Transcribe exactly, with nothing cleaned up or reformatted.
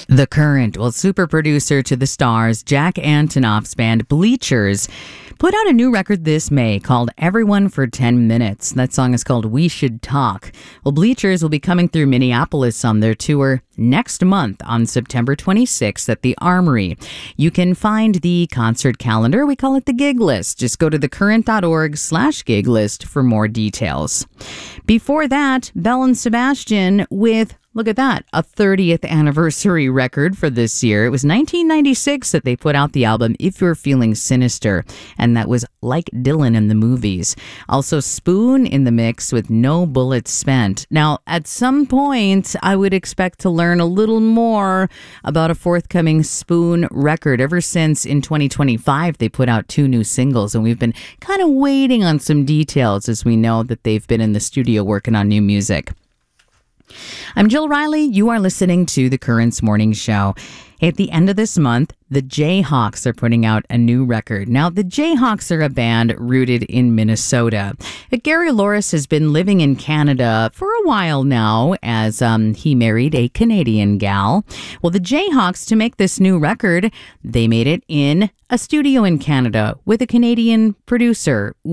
The Current, well, super producer to the Stars, Jack Antonoff's band Bleachers, put out a new record this May called Everyone for ten minutes. That song is called We Should Talk. Well, Bleachers will be coming through Minneapolis on their tour next month on September twenty-sixth at the Armory. You can find the concert calendar. We call it the gig list. Just go to thecurrent.org slash gig list for more details. Before that, Belle and Sebastian with, look at that, a thirtieth anniversary record for this year. It was nineteen ninety-six that they put out the album If You're Feeling Sinister, and that was Like Dylan in the Movies. Also Spoon in the mix with No Bullets Spent. Now, at some point, I would expect to learn a little more about a forthcoming Spoon record. Ever since in twenty twenty-five, they put out two new singles, and we've been kind of waiting on some details as we know that they've been in the studio working on new music. I'm Jill Riley. You are listening to The Currents Morning Show. At the end of this month, the Jayhawks are putting out a new record. Now, the Jayhawks are a band rooted in Minnesota. Gary Loris has been living in Canada for a while now as um, he married a Canadian gal. Well, the Jayhawks, to make this new record, they made it in a studio in Canada with a Canadian producer.